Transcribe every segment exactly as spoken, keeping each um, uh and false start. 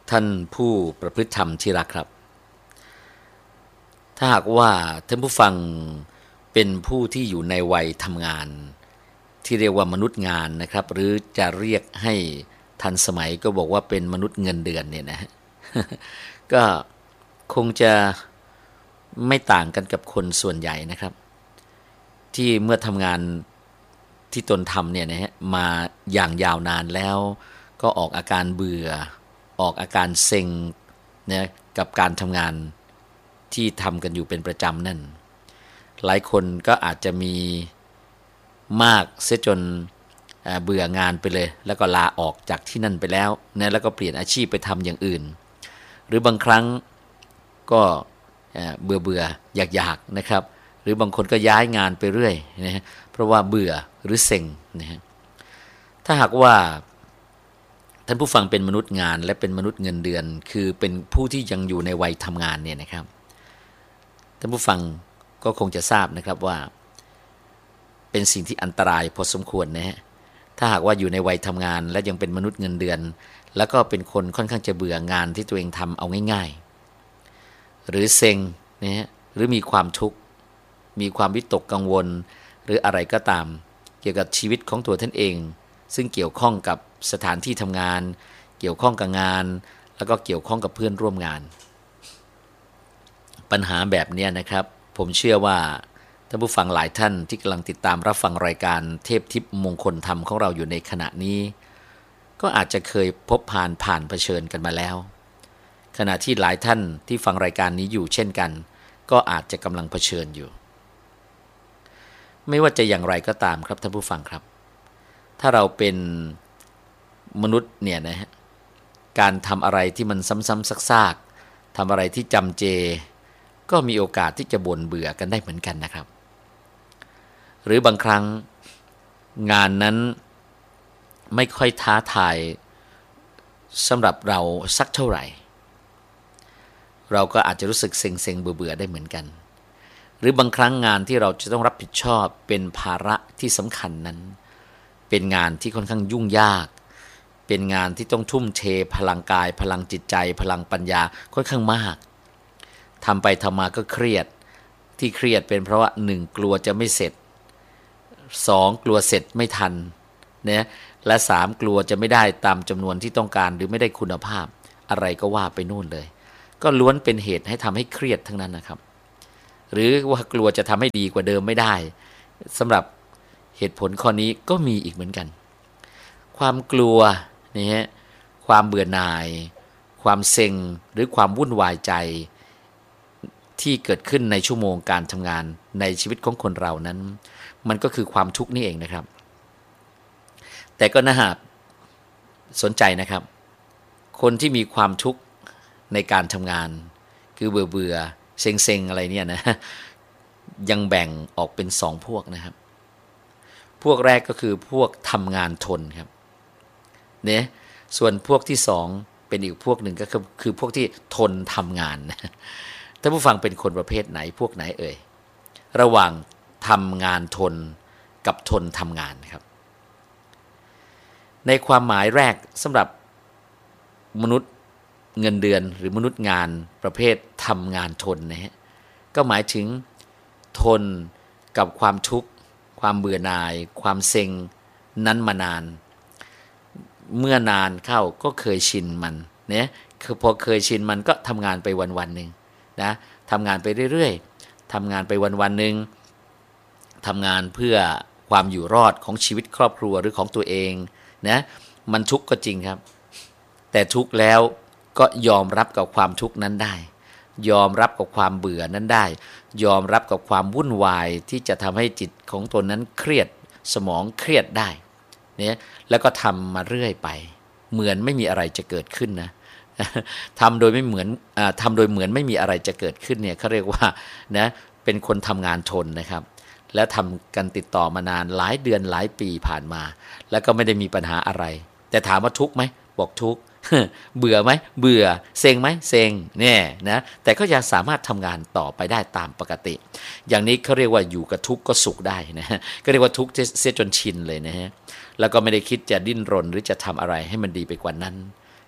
ท่านผู้ประพฤติธรรมที่รักครับถ้าหากว่าท่านผู้ฟังเป็นผู้ที่อยู่ในวัยทำงานที่เรียกว่ามนุษย์งานนะครับหรือจะเรียกให้ทันสมัยก็บอกว่าเป็นมนุษย์เงินเดือนเนี่ยนะ ก็คงจะไม่ต่างกันกับคนส่วนใหญ่นะครับที่เมื่อทำงานที่ตนทำเนี่ยนะฮะมาอย่างยาวนานแล้วก็ออกอาการเบื่อออกอาการเซ็งนะกับการทำงานที่ทำกันอยู่เป็นประจำนั่นหลายคนก็อาจจะมีมากเสียจนเบื่องานไปเลยแล้วก็ลาออกจากที่นั่นไปแล้วนะแล้วก็เปลี่ยนอาชีพไปทำอย่างอื่นหรือบางครั้งก็เบื่อเบื่ออยากอยากนะครับหรือบางคนก็ย้ายงานไปเรื่อยนะฮะเพราะว่าเบื่อหรือเซ็งนะฮะถ้าหากว่าท่านผู้ฟังเป็นมนุษย์งานและเป็นมนุษย์เงินเดือนคือเป็นผู้ที่ยังอยู่ในวัยทำงานเนี่ยนะครับท่านผู้ฟังก็คงจะทราบนะครับว่าเป็นสิ่งที่อันตรายพอสมควรนะฮะถ้าหากว่าอยู่ในวัยทำงานและยังเป็นมนุษย์เงินเดือนแล้วก็เป็นคนค่อนข้างจะเบื่องานที่ตัวเองทำเอาง่ายๆหรือเซ็งนะฮะหรือมีความทุกข์มีความวิตกกังวลหรืออะไรก็ตามเกี่ยวกับชีวิตของตัวท่านเองซึ่งเกี่ยวข้องกับสถานที่ทำงานเกี่ยวข้องกับงานแล้วก็เกี่ยวข้องกับเพื่อนร่วมงานปัญหาแบบนี้นะครับผมเชื่อว่าท่านผู้ฟังหลายท่านที่กำลังติดตามรับฟังรายการเทพทิพย์มงคลธรรมของเราอยู่ในขณะนี้ก็อาจจะเคยพบผ่านผ่านเผชิญกันมาแล้วขณะที่หลายท่านที่ฟังรายการนี้อยู่เช่นกันก็อาจจะกำลังเผชิญอยู่ไม่ว่าจะอย่างไรก็ตามครับท่านผู้ฟังครับถ้าเราเป็นมนุษย์เนี่ยนะฮะการทำอะไรที่มันซ้ำๆซากๆทำอะไรที่จำเจก็มีโอกาสที่จะบ่นเบื่อกันได้เหมือนกันนะครับหรือบางครั้งงานนั้นไม่ค่อยท้าทายสำหรับเราสักเท่าไหร่เราก็อาจจะรู้สึกเซ็งๆเบื่อๆได้เหมือนกันหรือบางครั้งงานที่เราจะต้องรับผิดชอบเป็นภาระที่สำคัญนั้นเป็นงานที่ค่อนข้างยุ่งยากเป็นงานที่ต้องทุ่มเทพลังกายพลังจิตใจพลังปัญญาค่อนข้างมากทำไปทำมาก็เครียดที่เครียดเป็นเพราะว่าหนึ่งกลัวจะไม่เสร็จสองกลัวเสร็จไม่ทันนะและสามกลัวจะไม่ได้ตามจำนวนที่ต้องการหรือไม่ได้คุณภาพอะไรก็ว่าไปนู่นเลยก็ล้วนเป็นเหตุให้ทำให้เครียดทั้งนั้นนะครับหรือว่ากลัวจะทำให้ดีกว่าเดิมไม่ได้สำหรับเหตุผลข้อนี้ก็มีอีกเหมือนกันความกลัวนี่ฮะความเบื่อหน่ายความเซ็งหรือความวุ่นวายใจที่เกิดขึ้นในชั่วโมงการทำงานในชีวิตของคนเรานั้นมันก็คือความทุกข์นี่เองนะครับแต่ก็น่าสนใจนะครับคนที่มีความทุกข์ในการทำงานคือเบื่อเบื่อเซ็งเซ็งอะไรเนี่ยนะยังแบ่งออกเป็นสองพวกนะครับพวกแรกก็คือพวกทำงานทนครับเนี่ยส่วนพวกที่สองเป็นอีกพวกหนึ่งก็คือคือพวกที่ทนทำงานท่านผู้ฟังเป็นคนประเภทไหนพวกไหนเอ่ยระหว่างทำงานทนกับทนทำงานครับในความหมายแรกสำหรับมนุษย์เงินเดือนหรือมนุษย์งานประเภททำงานทนนะฮะก็หมายถึงทนกับความทุกข์ความเบื่อหน่ายความเซ็งนั้นมานานเมื่อนานเข้าก็เคยชินมันเนี่ยคือพอเคยชินมันก็ทำงานไปวันๆหนึ่งนะทำงานไปเรื่อยๆทำงานไปวันๆหนึ่งทำงานเพื่อความอยู่รอดของชีวิตครอบครัวหรือของตัวเองนะมันทุกข์ก็จริงครับแต่ทุกข์แล้วก็ยอมรับกับความทุกข์นั้นได้ยอมรับกับความเบื่อนั้นได้ยอมรับกับความวุ่นวายที่จะทำให้จิตของตนนั้นเครียดสมองเครียดได้เนี่ยแล้วก็ทำมาเรื่อยไปเหมือนไม่มีอะไรจะเกิดขึ้นนะทำโดยไม่เหมือนอ่าทำโดยเหมือนไม่มีอะไรจะเกิดขึ้นเนี่ยเขาเรียกว่านะเป็นคนทำงานทนนะครับแล้วทำกันติดต่อมานานหลายเดือนหลายปีผ่านมาแล้วก็ไม่ได้มีปัญหาอะไรแต่ถามว่าทุกข์ไหมบอกทุกข์เบื่อไหมเบื่อเซ็งไหมเซ็งเนี่ยนะแต่ก็ยังสามารถทำงานต่อไปได้ตามปกติอย่างนี้เขาเรียกว่าอยู่กับทุกข์ก็สุขได้นะก็เรียกว่าทุกข์เสียจนชินเลยนะฮะแล้วก็ไม่ได้คิดจะดิ้นรนหรือจะทำอะไรให้มันดีไปกว่านั้น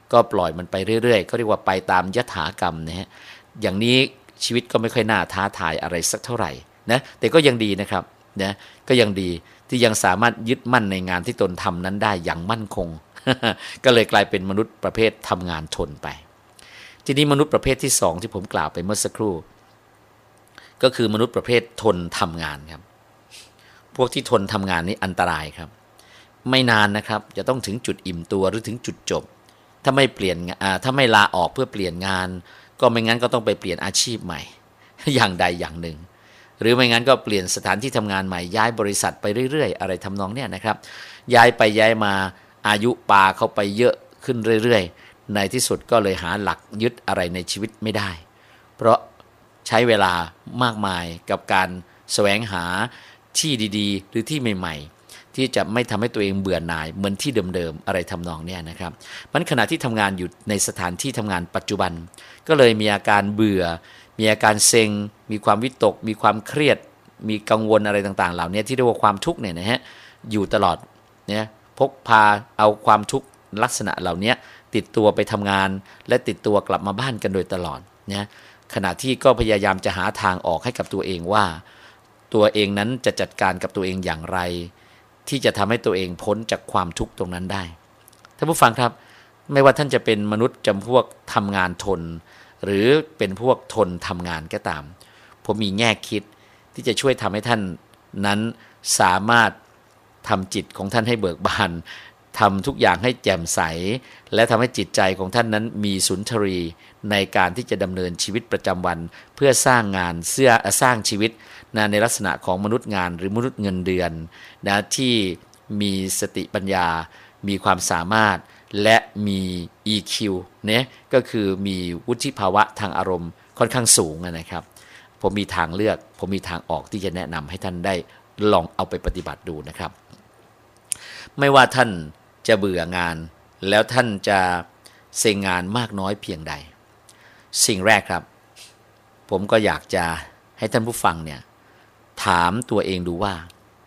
ก็ปล่อยมันไปเรื่อยๆก็เรียกว่าไปตามยถากรรมนะฮะอย่างนี้ชีวิตก็ไม่ค่อยน่าท้าทายอะไรสักเท่าไหร่นะแต่ก็ยังดีนะครับนะก็ยังดีที่ยังสามารถยึดมั่นในงานที่ตนทำนั้นได้อย่างมั่นคง ก็เลยกลายเป็นมนุษย์ประเภททำงานทนไปทีนี้มนุษย์ประเภทที่สองที่ผมกล่าวไปเมื่อสักครู่ก็คือมนุษย์ประเภททนทำงานครับพวกที่ทนทำงานนี้อันตรายครับไม่นานนะครับจะต้องถึงจุดอิ่มตัวหรือถึงจุดจบถ้าไม่เปลี่ยนอ่าถ้าไม่ลาออกเพื่อเปลี่ยนงานก็ไม่งั้นก็ต้องไปเปลี่ยนอาชีพใหม่ อย่างใดอย่างหนึ่งหรือไม่งั้นก็เปลี่ยนสถานที่ทำงานใหม่ย้ายบริษัทไปเรื่อยๆอะไรทำนองเนี้ยนะครับย้ายไปย้ายมาอายุปาเข้าไปเยอะขึ้นเรื่อยๆในที่สุดก็เลยหาหลักยึดอะไรในชีวิตไม่ได้เพราะใช้เวลามากมายกับการแสวงหาที่ดีๆหรือที่ใหม่ๆที่จะไม่ทำให้ตัวเองเบื่อหน่ายเหมือนที่เดิมๆอะไรทำนองเนี้ยนะครับมันขณะที่ทำงานอยู่ในสถานที่ทำงานปัจจุบันก็เลยมีอาการเบื่อมีอาการเซ็งมีความวิตกมีความเครียดมีกังวลอะไรต่างๆเหล่านี้ที่เรียกว่าความทุกข์เนี่ยนะฮะอยู่ตลอดเนี่ยพกพาเอาความทุกข์ลักษณะเหล่านี้ติดตัวไปทำงานและติดตัวกลับมาบ้านกันโดยตลอดเนี่ยขณะที่ก็พยายามจะหาทางออกให้กับตัวเองว่าตัวเองนั้นจะจัดการกับตัวเองอย่างไรที่จะทำให้ตัวเองพ้นจากความทุกข์ตรงนั้นได้ท่านผู้ฟังครับไม่ว่าท่านจะเป็นมนุษย์จำพวกทำงานทนหรือเป็นพวกทนทำงานก็ตามผมมีแง่คิดที่จะช่วยทำให้ท่านนั้นสามารถทำจิตของท่านให้เบิกบานทำทุกอย่างให้แจ่มใสและทำให้จิตใจของท่านนั้นมีสุนทรีในการที่จะดำเนินชีวิตประจำวันเพื่อสร้างงานเสื้อสร้างชีวิตนะในลักษณะของมนุษย์งานหรือมนุษย์เงินเดือนนะที่มีสติปัญญามีความสามารถและมี อี คิว เนี่ยก็คือมีวุฒิภาวะทางอารมณ์ค่อนข้างสูงนะครับผมมีทางเลือกผมมีทางออกที่จะแนะนำให้ท่านได้ลองเอาไปปฏิบัติดูนะครับไม่ว่าท่านจะเบื่องานแล้วท่านจะเซ็งงานมากน้อยเพียงใดสิ่งแรกครับผมก็อยากจะให้ท่านผู้ฟังเนี่ยถามตัวเองดูว่า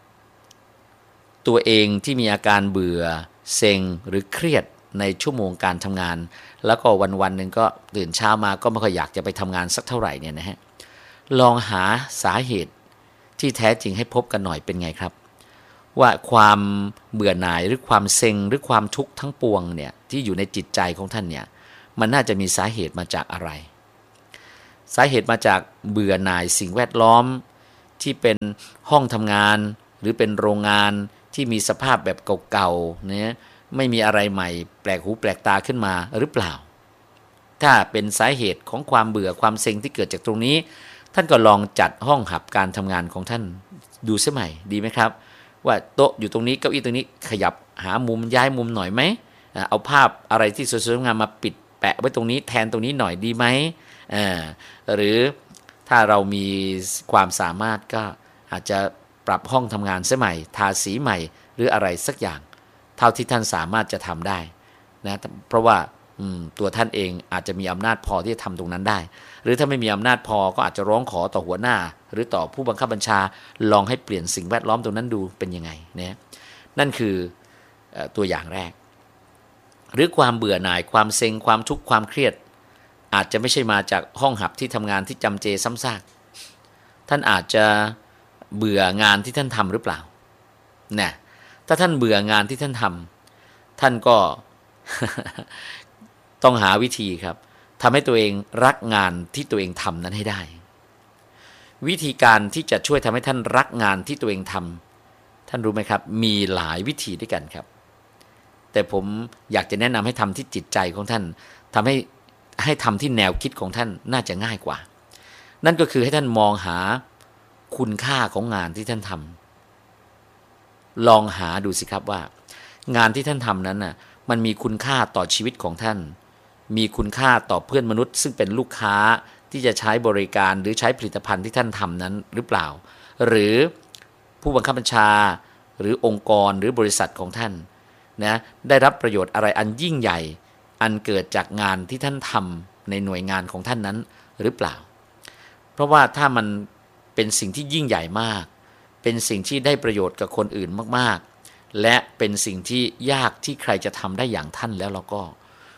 ตัวเองที่มีอาการเบื่อเซ็งหรือเครียดในชั่วโมงการทำงานแล้วก็วันวันหนึ่งก็ตื่นเช้ามาก็ไม่ค่อยอยากจะไปทำงานสักเท่าไหร่เนี่ยนะฮะลองหาสาเหตุที่แท้จริงให้พบกันหน่อยเป็นไงครับว่าความเบื่อหน่ายหรือความเซ็งหรือความทุกข์ทั้งปวงเนี่ยที่อยู่ในจิตใจของท่านเนี่ยมันน่าจะมีสาเหตุมาจากอะไรสาเหตุมาจากเบื่อหน่ายสิ่งแวดล้อมที่เป็นห้องทำงานหรือเป็นโรงงานที่มีสภาพแบบเก่าๆเนี่ยไม่มีอะไรใหม่แปลกหูแปลกตาขึ้นมาหรือเปล่าถ้าเป็นสาเหตุของความเบื่อความเซ็งที่เกิดจากตรงนี้ท่านก็ลองจัดห้องหับการทำงานของท่านดูเสียใหม่ดีไหมครับว่าโต๊ะอยู่ตรงนี้เก้าอี้ตรงนี้ขยับหามุมย้ายมุมหน่อยไหมเอาภาพอะไรที่สวยๆงามมาปิดแปะไว้ตรงนี้แทนตรงนี้หน่อยดีไหมหรือถ้าเรามีความสามารถก็อาจจะปรับห้องทำงานเสียใหม่ทาสีใหม่หรืออะไรสักอย่างเท่าที่ท่านสามารถจะทำได้นะเพราะว่าตัวท่านเองอาจจะมีอำนาจพอที่จะทำตรงนั้นได้หรือถ้าไม่มีอำนาจพอก็อาจจะร้องขอต่อหัวหน้าหรือต่อผู้บังคับบัญชาลองให้เปลี่ยนสิ่งแวดล้อมตรงนั้นดูเป็นยังไงนะนั่นคือตัวอย่างแรกหรือความเบื่อหน่ายความเซ็งความทุกข์ความเครียดอาจจะไม่ใช่มาจากห้องหับที่ทำงานที่จำเจซ้ำซากท่านอาจจะเบื่องานที่ท่านทำหรือเปล่าเนี่ยถ้าท่านเบื่องานที่ท่านทำท่านก็ ต้องหาวิธีครับทำให้ตัวเองรักงานที่ตัวเองทำนั้นให้ได้วิธีการที่จะช่วยทำให้ท่านรักงานที่ตัวเองทำท่านรู้ไหมครับมีหลายวิธีด้วยกันครับแต่ผมอยากจะแนะนำให้ทำที่จิตใจของท่านทำให้ให้ทำที่แนวคิดของท่านน่าจะง่ายกว่านั่นก็คือให้ท่านมองหาคุณค่าของงานที่ท่านทำลองหาดูสิครับว่างานที่ท่านทำนั้นน่ะมันมีคุณค่าต่อชีวิตของท่านมีคุณค่าต่อเพื่อนมนุษย์ซึ่งเป็นลูกค้าที่จะใช้บริการหรือใช้ผลิตภัณฑ์ที่ท่านทำนั้นหรือเปล่าหรือผู้บังคับบัญชาหรือองค์กรหรือบริษัทของท่านนะได้รับประโยชน์อะไรอันยิ่งใหญ่อันเกิดจากงานที่ท่านทำในหน่วยงานของท่านนั้นหรือเปล่าเพราะว่าถ้ามันเป็นสิ่งที่ยิ่งใหญ่มากเป็นสิ่งที่ได้ประโยชน์กับคนอื่นมากๆและเป็นสิ่งที่ยากที่ใครจะทำได้อย่างท่านแล้วเราก็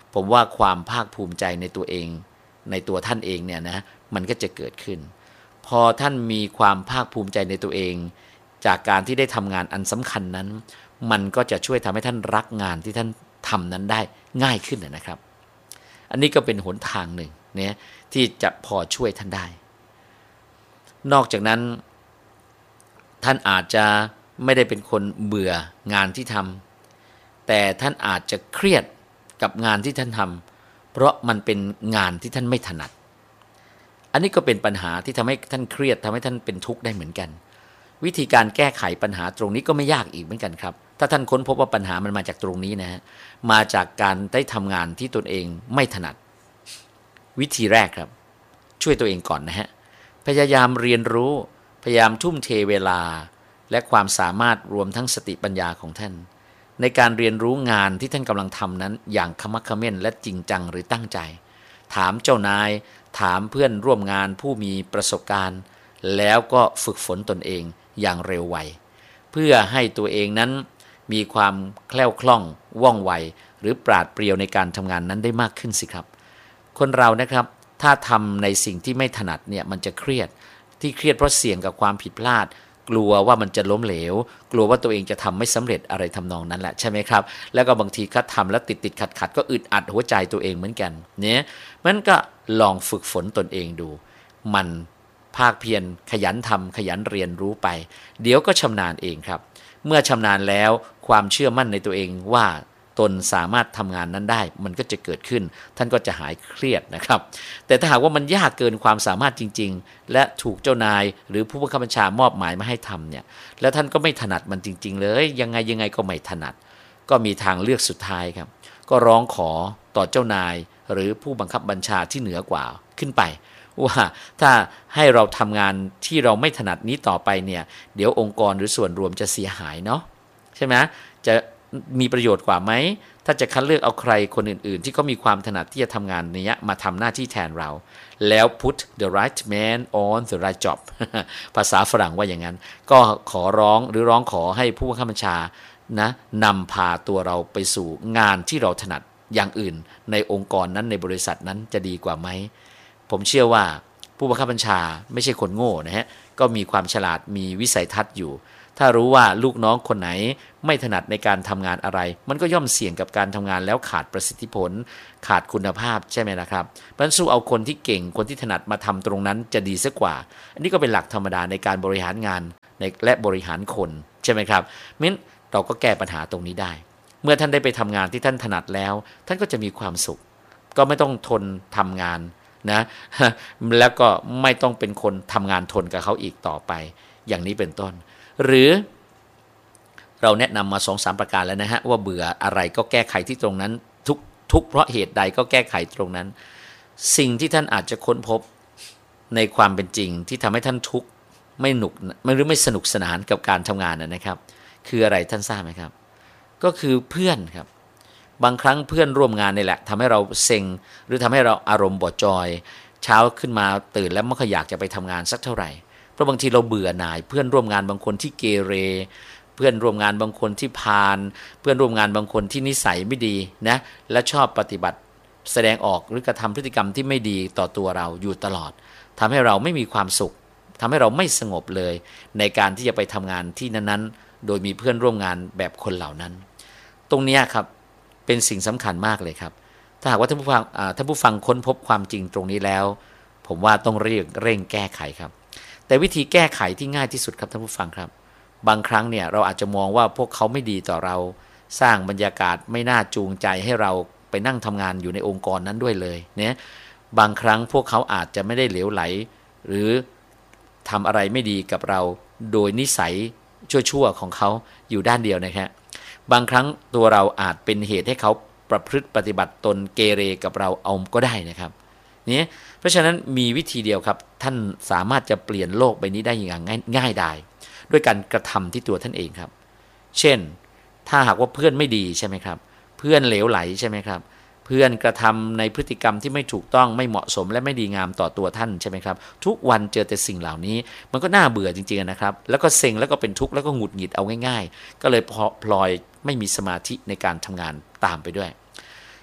ผมว่าความภาคภูมิใจในตัวเองในตัวท่านเองเนี่ยนะมันก็จะเกิดขึ้นพอท่านมีความภาคภูมิใจในตัวเองจากการที่ได้ทำงานอันสำคัญนั้นมันก็จะช่วยทำให้ท่านรักงานที่ท่านทำนั้นได้ง่ายขึ้นนะครับอันนี้ก็เป็นหนทางหนึ่งเนี่ยที่จะพอช่วยท่านได้นอกจากนั้นท่านอาจจะไม่ได้เป็นคนเบื่องานที่ทำแต่ท่านอาจจะเครียดกับงานที่ท่านทำเพราะมันเป็นงานที่ท่านไม่ถนัดอันนี้ก็เป็นปัญหาที่ทำให้ท่านเครียดทำให้ท่านเป็นทุกข์ได้เหมือนกันวิธีการแก้ไขปัญหาตรงนี้ก็ไม่ยากอีกเหมือนกันครับถ้าท่านค้นพบว่าปัญหามันมาจากตรงนี้นะฮะมาจากการได้ทำงานที่ตนเองไม่ถนัดวิธีแรกครับช่วยตัวเองก่อนนะฮะพยายามเรียนรู้พยายามทุ่มเทเวลาและความสามารถรวมทั้งสติปัญญาของท่านในการเรียนรู้งานที่ท่านกำลังทำนั้นอย่างขมักเขม้นและจริงจังหรือตั้งใจถามเจ้านายถามเพื่อนร่วมงานผู้มีประสบการณ์แล้วก็ฝึกฝนตนเองอย่างเร็วไวเพื่อให้ตัวเองนั้นมีความแคล่วคล่องว่องไวหรือปราดเปรียวในการทำงานนั้นได้มากขึ้นสิครับคนเรานะครับถ้าทำในสิ่งที่ไม่ถนัดเนี่ยมันจะเครียดที่เครียดเพราะเสี่ยงกับความผิดพลาดกลัวว่ามันจะล้มเหลวกลัวว่าตัวเองจะทำไม่สำเร็จอะไรทำนองนั้นแหละใช่ไหมครับแล้วก็บางทีคัดทำแล้วติดติดขัดขัดก็อึดอัดหัวใจตัวเองเหมือนกันเนี่ยมันก็ลองฝึกฝนตนเองดูมันภาคเพียรขยันทำขยันเรียนรู้ไปเดี๋ยวก็ชำนาญเองครับเมื่อชำนาญแล้วความเชื่อมั่นในตัวเองว่าตนสามารถทำงานนั้นได้มันก็จะเกิดขึ้นท่านก็จะหายเครียดนะครับแต่ถ้าหากว่ามันยากเกินความสามารถจริงๆและถูกเจ้านายหรือผู้บังคับบัญชามอบหมายมาให้ทำเนี่ยแล้วท่านก็ไม่ถนัดมันจริงๆเลยยังไงยังไงก็ไม่ถนัดก็มีทางเลือกสุดท้ายครับก็ร้องขอต่อเจ้านายหรือผู้บังคับบัญชาที่เหนือกว่าขึ้นไปว่าถ้าให้เราทำงานที่เราไม่ถนัดนี้ต่อไปเนี่ยเดี๋ยวองค์กรหรือส่วนรวมจะเสียหายเนาะใช่ไหมจะมีประโยชน์กว่าไหมถ้าจะคัดเลือกเอาใครคนอื่นๆที่เขามีความถนัดที่จะทำงานนี้มาทำหน้าที่แทนเราแล้ว put the right man on the right job ภาษาฝรั่งว่าอย่างนั้นก็ขอร้องหรือร้องขอให้ผู้บังคับบัญชานะนำพาตัวเราไปสู่งานที่เราถนัดอย่างอื่นในองค์กรนั้นในบริษัทนั้นจะดีกว่าไหมผมเชื่อว่าผู้บังคับบัญชาไม่ใช่คนโง่นะฮะก็มีความฉลาดมีวิสัยทัศน์อยู่ถ้ารู้ว่าลูกน้องคนไหนไม่ถนัดในการทำงานอะไรมันก็ย่อมเสี่ยงกับการทำงานแล้วขาดประสิทธิผลขาดคุณภาพใช่ไหมล่ะครับเพราะฉะนั้นสู้เอาคนที่เก่งคนที่ถนัดมาทำตรงนั้นจะดีสักกว่าอันนี้ก็เป็นหลักธรรมดาในการบริหารงานในและบริหารคนใช่ไหมครับงั้นเราก็แก้ปัญหาตรงนี้ได้เมื่อท่านได้ไปทำงานที่ท่านถนัดแล้วท่านก็จะมีความสุขก็ไม่ต้องทนทำงานนะแล้วก็ไม่ต้องเป็นคนทำงานทนกับเขาอีกต่อไปอย่างนี้เป็นต้นหรือเราแนะนำมา สองสาม ประการแล้วนะฮะว่าเบื่ออะไรก็แก้ไขที่ตรงนั้นทุกทุกเพราะเหตุใดก็แก้ไขตรงนั้นสิ่งที่ท่านอาจจะค้นพบในความเป็นจริงที่ทำให้ท่านทุกข์ไม่หนุกไม่หรือไม่สนุกสนานกับการทำงานนะครับคืออะไรท่านทราบไหมครับก็คือเพื่อนครับบางครั้งเพื่อนร่วมงานนี่แหละทำให้เราเซ็งหรือทำให้เราอารมณ์บอดจอยเช้าขึ้นมาตื่นแล้วไม่ค่อยอยากจะไปทำงานสักเท่าไหร่เพราะบางทีเราเบื่อหน่ายเพื่อนร่วมงานบางคนที่เกเรเพื่อนร่วมงานบางคนที่พาลเพื่อนร่วมงานบางคนที่นิสัยไม่ดีนะและชอบปฏิบัติแสดงออกหรือกระทำพฤติกรรมที่ไม่ดีต่อตัวเราอยู่ตลอดทำให้เราไม่มีความสุขทำให้เราไม่สงบเลยในการที่จะไปทำงานที่นั้นๆโดยมีเพื่อนร่วมงานแบบคนเหล่านั้นตรงนี้ครับเป็นสิ่งสำคัญมากเลยครับถ้าหากว่าท่านผู้ฟังท่านผู้ฟังค้นพบความจริงตรงนี้แล้วผมว่าต้องเร่งเร่งแก้ไขครับแต่วิธีแก้ไขที่ง่ายที่สุดครับท่านผู้ฟังครับบางครั้งเนี่ยเราอาจจะมองว่าพวกเขาไม่ดีต่อเราสร้างบรรยากาศไม่น่าจูงใจให้เราไปนั่งทำงานอยู่ในองค์กรนั้นด้วยเลยเนี่ยบางครั้งพวกเขาอาจจะไม่ได้เหลวไหลหรือทำอะไรไม่ดีกับเราโดยนิสัยชั่วๆของเขาอยู่ด้านเดียวนะครับบางครั้งตัวเราอาจเป็นเหตุให้เขาประพฤติปฏิบัติตนเกเรกับเราเอาก็ได้นะครับนี่เพราะฉะนั้นมีวิธีเดียวครับท่านสามารถจะเปลี่ยนโลกใบนี้ได้อย่างง่ายง่ายได้ด้วยการกระทำที่ตัวท่านเองครับเช่นถ้าหากว่าเพื่อนไม่ดีใช่ไหมครับเพื่อนเหลวไหลใช่ไหมครับเพื่อนกระทำในพฤติกรรมที่ไม่ถูกต้องไม่เหมาะสมและไม่ดีงามต่อตัวท่านใช่ไหมครับทุกวันเจอแต่สิ่งเหล่านี้มันก็น่าเบื่อจริงๆนะครับแล้วก็เซ็งแล้วก็เป็นทุกข์แล้วก็หงุดหงิดเอาง่ายๆก็เลยพลอยไม่มีสมาธิในการทำงานตามไปด้วย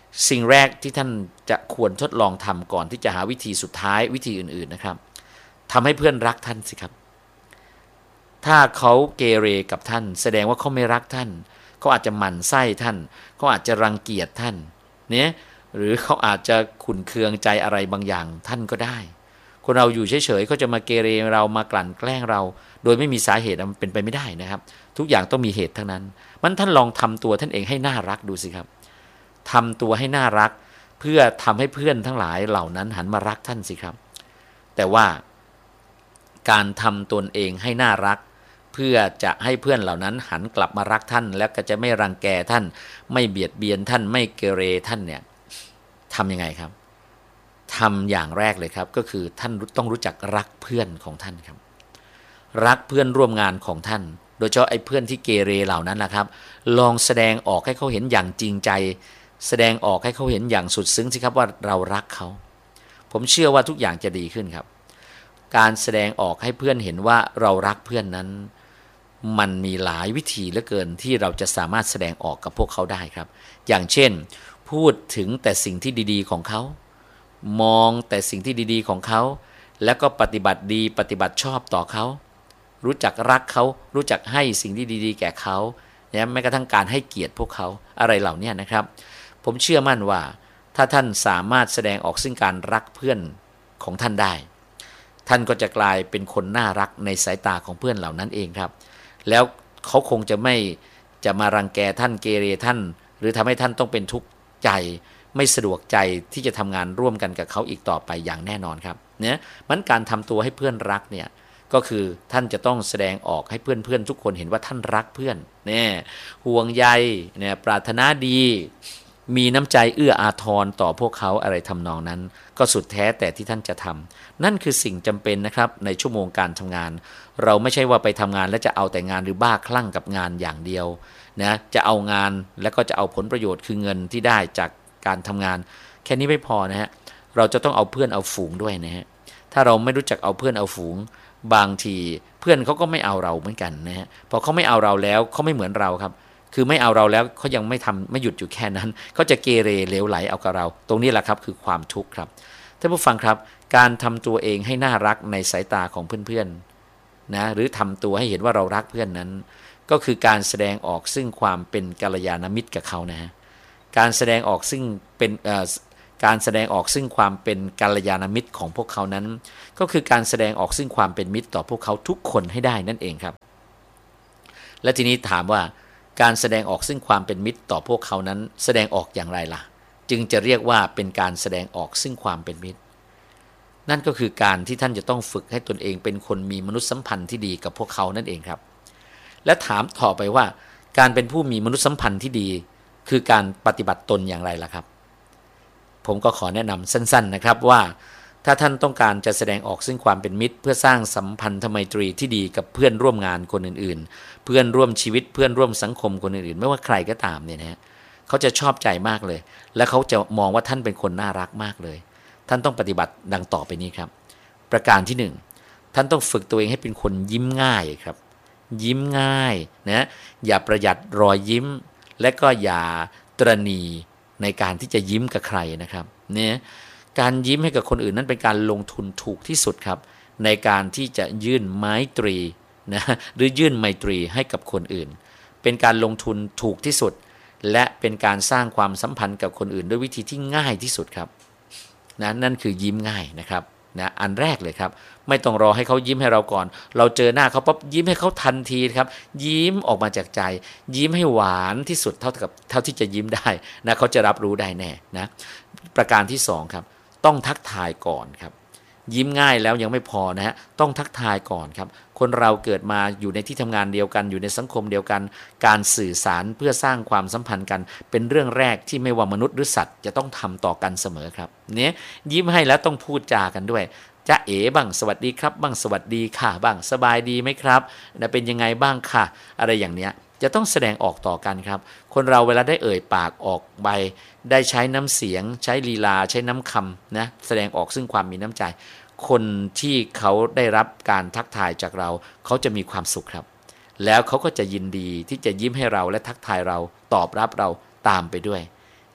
สิ่งแรกที่ท่านจะควรทดลองทำก่อนที่จะหาวิธีสุดท้ายวิธีอื่นๆนะครับทำให้เพื่อนรักท่านสิครับถ้าเขาเกเรกับท่านแสดงว่าเขาไม่รักท่านเขาอาจจะหมั่นไส้ท่านเขาอาจจะรังเกียจท่านเนี่ยหรือเขาอาจจะขุ่นเคืองใจอะไรบางอย่างท่านก็ได้คนเราอยู่เฉยๆเขาจะมาเกเรเรามากลั่นแกล้งเราโดยไม่มีสาเหตุมันเป็นไปไม่ได้นะครับทุกอย่างต้องมีเหตุทั้งนั้นมันท่านลองทำตัวท่านเองให้น่ารักดูสิครับทำตัวให้น่ารักเพื่อทำให้เพื่อนทั้งหลายเหล่านั้นหันมารักท่านสิครับแต่ว่าการทำตนเองให้น่ารักเพื่อจะให้เพื่อนเหล่านั้นหันกลับมารักท่านแล้วก็จะไม่รังแกท่านไม่เบียดเบียนท่านไม่เกเรท่านเนี่ยทำยังไงครับทำอย่างแรกเลยครับก็คือท่านต้องรู้จักรักเพื่อนของท่านครับรักเพื่อนร่วมงานของท่านโดยเฉพาะไอ้เพื่อนที่เกเรเหล่านั้นนะครับลองแสดงออกให้เขาเห็นอย่างจริงใจแสดงออกให้เขาเห็นอย่างสุดซึ้งสิครับว่าเรารักเขาผมเชื่อว่าทุกอย่างจะดีขึ้นครับการแสดงออกให้เพื่อนเห็นว่าเรารักเพื่อนนั้นมันมีหลายวิธีเหลือเกินที่เราจะสามารถแสดงออกกับพวกเขาได้ครับอย่างเช่นพูดถึงแต่สิ่งที่ดีๆของเขามองแต่สิ่งที่ดีๆของเขาแล้วก็ปฏิบัติดีปฏิบัติชอบต่อเขารู้จักรักเขารู้จักให้สิ่งที่ดีๆแก่เขาแม้กระทั่งการให้เกียรติพวกเขาอะไรเหล่านี้นะครับผมเชื่อมั่นว่าถ้าท่านสามารถแสดงออกซึ่งการรักเพื่อนของท่านได้ท่านก็จะกลายเป็นคนน่ารักในสายตาของเพื่อนเหล่านั้นเองครับแล้วเขาคงจะไม่จะมารังแกท่านเกเรท่านหรือทำให้ท่านต้องเป็นทุกข์ใจไม่สะดวกใจที่จะทำงานร่วมกันกับเขาอีกต่อไปอย่างแน่นอนครับเนี่ยมันการทำตัวให้เพื่อนรักเนี่ยก็คือท่านจะต้องแสดงออกให้เพื่อนๆทุกคนเห็นว่าท่านรักเพื่อนเนี่ยห่วงใยเนี่ยปรารถนาดีมีน้ำใจเอื้ออาทรต่อพวกเขาอะไรทำนองนั้นก็สุดแท้แต่ที่ท่านจะทำนั่นคือสิ่งจำเป็นนะครับในชั่วโมงการทำงานเราไม่ใช่ว่าไปทำงานแล้วจะเอาแต่งานหรือบ้าคลั่งกับงานอย่างเดียวนะจะเอางานแล้วก็จะเอาผลประโยชน์คือเงินที่ได้จากการทำงานแค่นี้ไม่พอนะฮะเราจะต้องเอาเพื่อนเอาฝูงด้วยนะฮะถ้าเราไม่รู้จักเอาเพื่อนเอาฝูงบางทีเพื่อนเขาก็ไม่เอาเราเหมือนกันนะฮะพอเขาไม่เอาเราแล้วเขาไม่เหมือนเราครับคือไม่เอาเราแล้วเขายังไม่ทำไม่หยุดอยู่แค่นั้นเขาจะเกเรเหลวไหลเอากับเราตรงนี้แหละครับคือความทุกข์ครับท่านผู้ฟังครับการทำตัวเองให้น่ารักในสายตาของเพื่อนๆนะหรือทำตัวให้เห็นว่าเรารักเพื่อนนั้นก็คือการแสดงออกซึ่งความเป็นกัลยาณมิตรกับเขานะฮะการแสดงออกซึ่งเป็นการแสดงออกซึ่งความเป็นกัลยาณมิตรของพวกเขานั้นก็คือการแสดงออกซึ่งความเป็นมิตรต่อพวกเขาทุกคนให้ได้นั่นเองครับและทีนี้ถามว่าการแสดงออกซึ่งความเป็นมิตรต่อพวกเขานั้นแสดงออกอย่างไรล่ะจึงจะเรียกว่าเป็นการแสดงออกซึ่งความเป็นมิตรนั่นก็คือการที่ท่านจะต้องฝึกให้ตนเองเป็นคนมีมนุษยสัมพันธ์ที่ดีกับพวกเขานั่นเองครับและถามต่อไปว่าการเป็นผู้มีมนุษยสัมพันธ์ที่ดีคือการปฏิบัติตนอย่างไรล่ะครับผมก็ขอแนะนำสั้นๆนะครับว่าถ้าท่านต้องการจะแสดงออกซึ่งความเป็นมิตรเพื่อสร้างสัมพันธไมตรีที่ดีกับเพื่อนร่วมงานคนอื่นๆเพื่อนร่วมชีวิตเพื่อนร่วมสังคมคนอื่นๆไม่ว่าใครก็ตามเนี่ยนะฮะเขาจะชอบใจมากเลยและเขาจะมองว่าท่านเป็นคนน่ารักมากเลยท่านต้องปฏิบัติดังต่อไปนี้ครับประการที่หนึ่งท่านต้องฝึกตัวเองให้เป็นคนยิ้มง่ายครับยิ้มง่ายนะอย่าประหยัดรอยยิ้มและก็อย่าตระหนี่ในการที่จะยิ้มกับใครนะครับเนี่ยการยิ้มให้กับคนอื่นนั้นเป็นการลงทุนถูกที่สุดครับในการที่จะยื่นไมตรีนะหรือยื่นไมตรีให้กับคนอื่นเป็นการลงทุนถูกที่สุดและเป็นการสร้างความสัมพันธ์กับคนอื่นด้วยวิธีที่ง่ายที่สุดครับนะนั่นคือยิ้มง่ายนะครับนะอันแรกเลยครับไม่ต้องรอให้เขายิ้มให้เราก่อนเราเจอหน้าเขาปั๊บยิ้มให้เขาทันทีครับยิ้มออกมาจากใจยิ้มให้หวานที่สุดเท่ากับเท่าที่จะยิ้มได้นะเขาจะรับรู้ได้แน่นะประการที่สองครับต้องทักทายก่อนครับยิ้มง่ายแล้วยังไม่พอนะฮะต้องทักทายก่อนครับคนเราเกิดมาอยู่ในที่ทำงานเดียวกันอยู่ในสังคมเดียวกันการสื่อสารเพื่อสร้างความสัมพันธ์กันเป็นเรื่องแรกที่ไม่ว่ามนุษย์หรือสัตว์จะต้องทำต่อกันเสมอครับเนี่ยยิ้มให้แล้วต้องพูดจากันด้วยจ๊ะเอ๋บ้างสวัสดีครับบ้างสวัสดีค่ะบ้างสบายดีไหมครับนะเป็นยังไงบ้างค่ะอะไรอย่างเนี้ยจะต้องแสดงออกต่อกันครับคนเราเวลาได้เอ่ยปากออกไปได้ใช้น้ำเสียงใช้ลีลาใช้น้ำคำนะแสดงออกซึ่งความมีน้ำใจคนที่เขาได้รับการทักทายจากเราเขาจะมีความสุขครับแล้วเขาก็จะยินดีที่จะยิ้มให้เราและทักทายเราตอบรับเราตามไปด้วย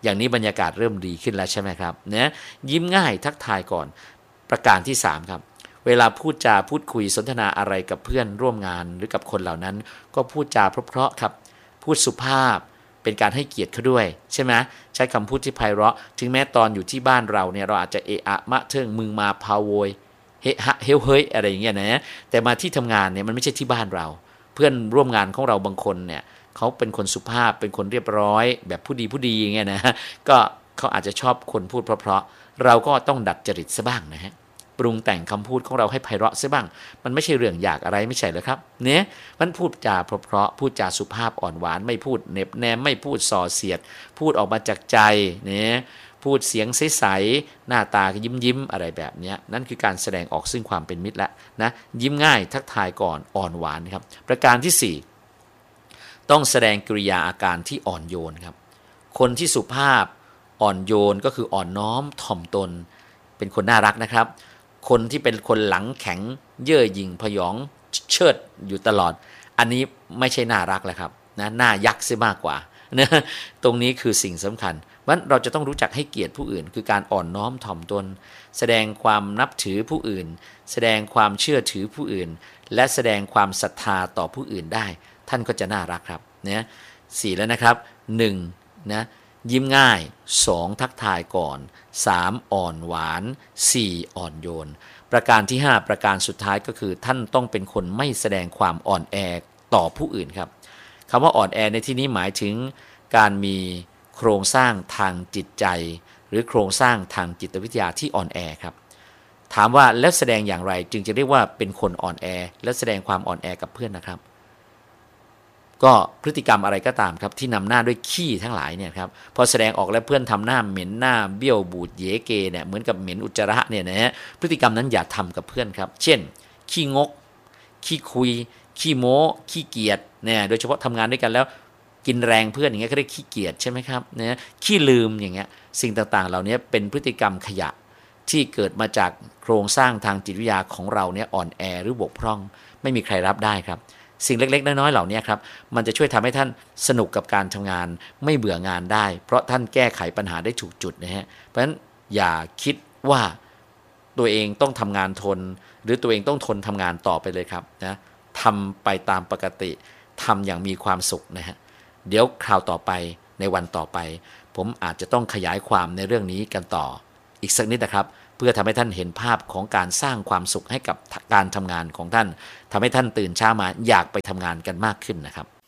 อย่างนี้บรรยากาศเริ่มดีขึ้นแล้วใช่ไหมครับนะยิ้มง่ายทักทายก่อนประการที่สามครับเวลาพูดจาพูดคุยสนทนาอะไรกับเพื่อนร่วมงานหรือกับคนเหล่านั้นก็พูดจาเพราะๆครับพูดสุภาพเป็นการให้เกียรติเขาด้วยใช่ไหมใช้คำพูดที่ไพเราะถึงแม้ตอนอยู่ที่บ้านเราเนี่ยเราอาจจะเอะอะมะเทิงมึงมาพาโวยเฮฮะเฮลเฮยอะไรอย่างเงี้ยนะแต่มาที่ทำงานเนี่ยมันไม่ใช่ที่บ้านเราเพื่อนร่วมงานของเราบางคนเนี่ยเขาเป็นคนสุภาพเป็นคนเรียบร้อยแบบผู้ดีผู้ดีอย่างเงี้ยนะก็เขาอาจจะชอบคนพูดเพราะๆเราก็ต้องดัดจริตซะบ้างนะฮะปรุงแต่งคำพูดของเราให้ไพเราะซะบ้างมันไม่ใช่เรื่องยากอะไรไม่ใช่เหรอครับเนี่ยมันพูดจาเพราะๆพูดจาสุภาพอ่อนหวานไม่พูดเน็บแนมไม่พูดส่อเสียดพูดออกมาจากใจเนี่ยพูดเสียงใสๆหน้าตายิ้มยิ้มอะไรแบบนี้นั่นคือการแสดงออกซึ่งความเป็นมิตรแล้วนะยิ้มง่ายทักทายก่อนอ่อนหวานครับประการที่สี่ต้องแสดงกริยาอาการที่อ่อนโยนครับคนที่สุภาพอ่อนโยนก็คืออ่อนน้อมถ่อมตนเป็นคนน่ารักนะครับคนที่เป็นคนหลังแข็งเย่อหยิ่งพยองเชิดอยู่ตลอดอันนี้ไม่ใช่น่ารักแล้วครับนะน่ายักษ์เสียมากกว่านะตรงนี้คือสิ่งสำคัญเพราะฉะนั้นเราจะต้องรู้จักให้เกียรติผู้อื่นคือการอ่อนน้อมถ่อมตนแสดงความนับถือผู้อื่นแสดงความเชื่อถือผู้อื่นและแสดงความศรัทธาต่อผู้อื่นได้ท่านก็จะน่ารักครับนะสี่แล้วนะครับหนึ่งนะยิ้มง่ายสองทักทายก่อนสามอ่อนหวานสี่อ่อนโยนประการที่ห้าประการสุดท้ายก็คือท่านต้องเป็นคนไม่แสดงความอ่อนแอต่อผู้อื่นครับคำว่าอ่อนแอในที่นี้หมายถึงการมีโครงสร้างทางจิตใจหรือโครงสร้างทางจิตวิทยาที่อ่อนแอครับถามว่าแล้วแสดงอย่างไรจึงจะเรียกว่าเป็นคนอ่อนแอและแสดงความอ่อนแอกับเพื่อนนะครับก็พฤติกรรมอะไรก็ตามครับที่นำหน้าด้วยขี้ทั้งหลายเนี่ยครับพอแสดงออกแล้วเพื่อนทำหน้าเหม็นหน้าเบี้ยวบูดเยเกเนี่ยเหมือนกับเหม็นอุจจาระเนี่ยนะฮะพฤติกรรมนั้นอย่าทำกับเพื่อนครับเช่นขี้งกขี้คุยขี้โม้ขี้เกียจเนี่ยโดยเฉพาะทำงานด้วยกันแล้วกินแรงเพื่อนอย่างเงี้ยก็เรียกขี้เกียจใช่ไหมครับนะขี้ลืมอย่างเงี้ยสิ่งต่างๆเหล่านี้เป็นพฤติกรรมขยะที่เกิดมาจากโครงสร้างทางจิตวิทยาของเราเนี่ยอ่อนแอหรือบกพร่องไม่มีใครรับได้ครับสิ่งเล็กๆน้อยๆเหล่านี้ครับมันจะช่วยทำให้ท่านสนุกกับการทำงานไม่เบื่องานได้เพราะท่านแก้ไขปัญหาได้ถูกจุดนะฮะเพราะฉะนั้นอย่าคิดว่าตัวเองต้องทำงานทนหรือตัวเองต้องทนทำงานต่อไปเลยครับนะทำไปตามปกติทำอย่างมีความสุขนะฮะเดี๋ยวคราวต่อไปในวันต่อไปผมอาจจะต้องขยายความในเรื่องนี้กันต่ออีกสักนิดนะครับเพื่อทำให้ท่านเห็นภาพของการสร้างความสุขให้กับการทำงานของท่านทำให้ท่านตื่นเช้ามาอยากไปทำงานกันมากขึ้นนะครับ